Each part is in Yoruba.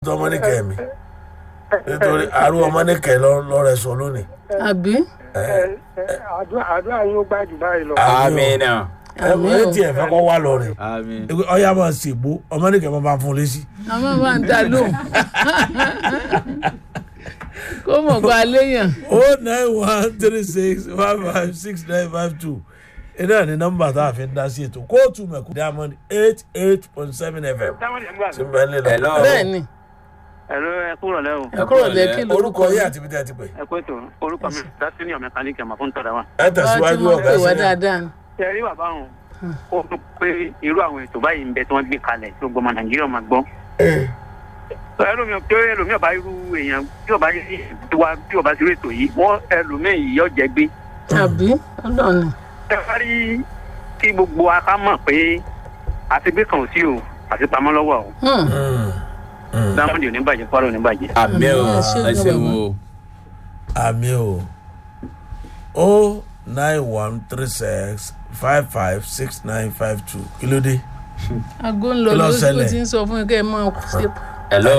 tọmọ ní kẹmí nítorí àrùn ọmọ ní kẹ lọrẹ sọ lónìí. àbí. àdúrà yín ó gbájú báyìí lọ. àmín. ẹ tiẹ̀ fẹ́ kọ́ wá lọ rẹ̀ àmín. ọyá máa ṣègbó ọmọ ní kẹ máa bá fún un lésì. àwọn máa ń dá lóhùn kó mọ̀ pa léèyàn. 09136556952 iná ní nọ́mbà tá a fi ń dá sí ètò kóòtù mẹ́kù Diamond 88.7 FM tí bẹ́ẹ̀ lè lọ. bẹ́ẹ̀ ni. ẹ̀rọ ẹ kúrò lẹ́wọ̀. ẹ kúrò lẹ́kì orúkọ yìí àti bíi ti pè. ẹ kó ètò orúkọ mi dásínì mẹkáníìkì àmọ́ fún tọ́da wa. ẹ tẹ̀síwájú ọ̀gá sí i. sí ṣe rí bàbá òun ó fún pé irú àwọn ètò báyìí ń bẹ tí wọ́n gbé kalẹ̀ tí gbogbo ọmọ Nàìjíríà máa gbọ́. ẹlòmíì ọba irú èèyàn tí ọba ti rí ètò yìí wọ́n ẹlòmíì yìí yọ jẹ gbé. àbí ọlọ́run. ẹ bá rí kí gbogbo aká mọ̀ pé àtìgbé kan ò sí o àti pamọ́ lọ́wọ́ o. Diamond ò ní bàjẹ́ Kwara ò ní bàjẹ́. àmín o ẹ ṣeun o. àmín o 09136556952 kí ló dé. aago ń lọ lóṣù tí ń sọ fún kẹ́ ẹ máa ṣe. hello.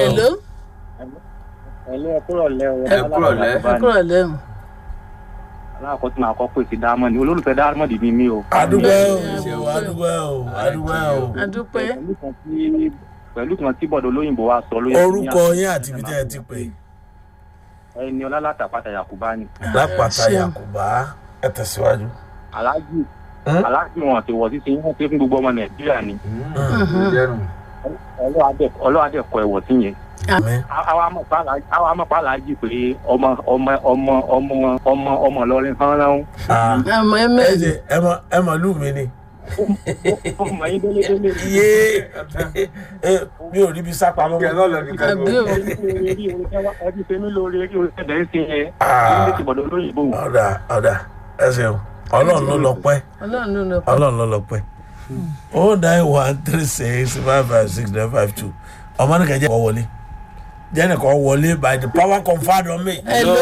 ẹ kúrò lẹ́wọ̀. ẹ kúrò lẹ́. ẹ kúrò lẹ́hùn. aláàkọ́tún máa kọ́ pé ti Diamond olólùfẹ́ Diamond ni mí o. adúpẹ́ o. pẹ̀lú kan tí bọ̀dọ̀ olóyìnbó wa sọ lóyè. orúkọ yín àti ibi tẹ́ ẹ ti pè. ẹni ọlá látàpátá Yakuba ni. lápáta Yakuba ẹ tẹ̀síwájú. aláàjì wọn ti wọ̀ sí ti yín pé fún gbogbo ọmọ Nàìjíríà ni. ọlọ́wàdẹ kọ ẹ̀wọ̀ sí yẹn. àwa amọ̀pá aláàjì pé ọmọ lọrin fọ́nrán. ẹ mọ̀ lù mí ni. iye mi ò rí bí sápamọ́ mọ́. ẹbí fẹmi lórí eré orílẹ̀-èdè ń sin yẹn. ọ̀dà ẹ ṣeun ọlọ́run ló lọ pẹ́. ọlọ́run ló lọ pẹ́. 09136556952 ọmọ nìkan jẹ́ kọ́ wọlé jẹ́nìkan wọlé by the power conferred on me. hello.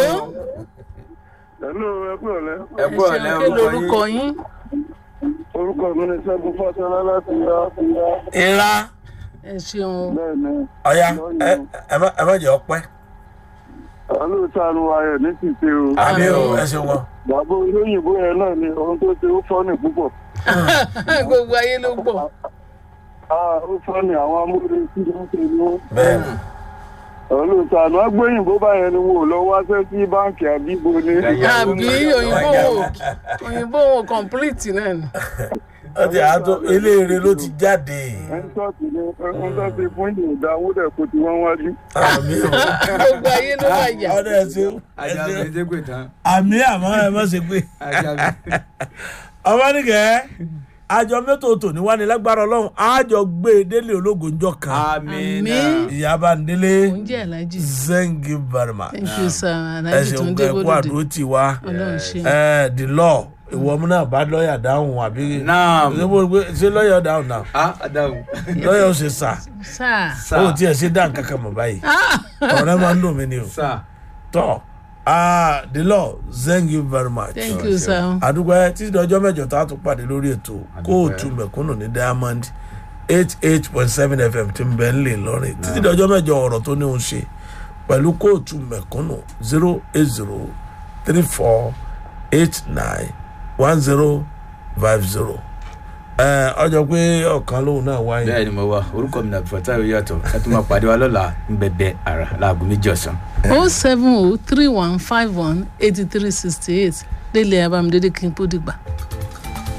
ẹ kúrò lẹ́. ẹ kúrò lẹ́ kí lorúkọ yín. orúkọ mi ni Ṣẹ́gun Fásọlá láti yá. ìra. ẹ ṣeun. ọ̀ya ẹ má jẹ́ ọpẹ́. olùsàánú ayọ̀ ní títí o. àmì o ẹ ṣeun wọn. bàbá olóyìnbó yẹn náà ni ohun tó ṣe ó fọ́nì púpọ̀. gbogbo ayé ló gbọ́. ó fọ́nì àwọn amúre tí wọ́n ṣe ní. bẹ́ẹ̀ni. olùsàánú agbóyìnbó báyẹn ni wò lọ wáṣẹ́ sí báǹkì àbíbo ni. àbí òyìnbó wo complete náà ni. ó ti àtọ eléèrè ló ti jáde. ẹnitọ́ọ̀tì ni ẹnitọ́ọ̀tì fún ìdá owó dẹ̀ kò tí wọ́n wájú. àmì o. gbogbo ayé ló wà yà. ọ̀dọ̀ ẹ̀ ṣeun. àmì àmọ́ ẹ má ṣe pé. ọmọ nìkẹ́ àjọ mẹ́tò tòní wá ní lágbára ọlọ́run àjọ gbé délé ológun njọ́ kan. àmín. ìyá bá ń délé. oúnjẹ alájì. thank you very much. thank you sir ẹ alájì tó ń ṣeun dé kẹ́ kó àdúró tì wá. ọlọ́run ṣe. the law ìwọ ọmọ náà bá lọ́ọ̀yà dáhùn àbí. naam. ṣé lọ́ọ̀yà dáhùn náà. dáhùn. lọ́ọ̀yà ó ṣe sà. sáà. ó tiẹ̀ ṣe dá nǹkan kan mọ̀ báyìí. ọ̀rẹ́ máa ń dùn mí ni o. tọ́ the law thank you very much. thank you sir. àdúgbò títí dọjọ́ mẹ́jọ tá a tún pàdé lórí ètò kóòtù mẹ̀kúnnù ní Diamond 88.7 FM tí ń bẹ ń lè lọ́rìn títí dọjọ́ mẹ́jọ ọ̀rọ̀ tó ní òun ṣe pẹ̀lú kóòtù mẹ̀kúnnù 08034891050. ọjọ́ pé ọ̀kan lóhùn náà wáyé. bẹ́ẹ̀ ni mo wá orúkọ mi náà bùfọ̀tà yóò yàtọ̀ ẹ tún máa pàdé wa lọ́la ń bẹ̀bẹ̀ ara láago 2 ọ̀sán. 07031518368 délé abamidede kí n kó dìgbà.